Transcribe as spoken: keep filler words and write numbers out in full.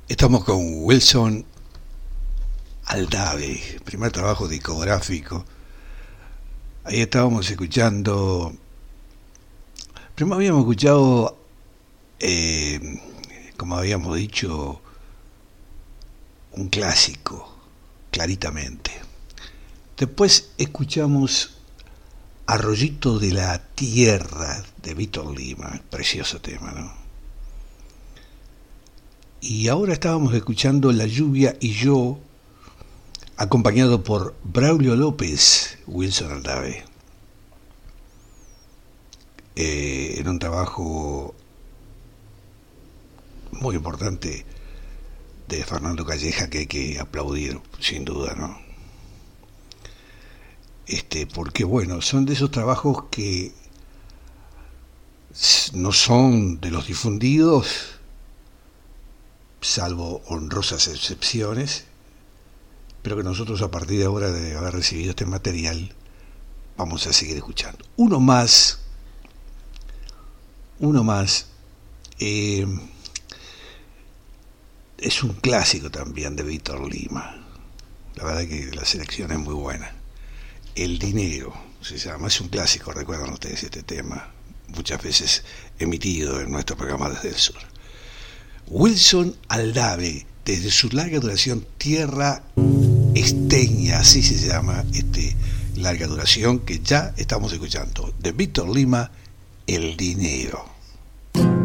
Estamos con Wilson Aldave, primer trabajo discográfico. Ahí estábamos escuchando. Primero habíamos escuchado, eh, como habíamos dicho, un clásico, Claritamente. Después escuchamos Arroyito de la Tierra, de Víctor Lima, precioso tema, ¿no? Y ahora estábamos escuchando La Lluvia y Yo, acompañado por Braulio López, Wilson Aldave, eh, en un trabajo muy importante de Fernando Calleja que hay que aplaudir, sin duda, ¿no? Este, porque bueno, son de esos trabajos que no son de los difundidos, salvo honrosas excepciones, pero que nosotros, a partir de ahora de haber recibido este material, vamos a seguir escuchando. Uno más, uno más, eh, es un clásico también de Víctor Lima. La verdad que la selección es muy buena. El dinero se llama, es un clásico, recuerdan ustedes este tema, muchas veces emitido en nuestro programa Desde el Sur. Wilson Aldave, desde su larga duración Tierra Esteña, así se llama este larga duración que ya estamos escuchando, de Víctor Lima, El dinero.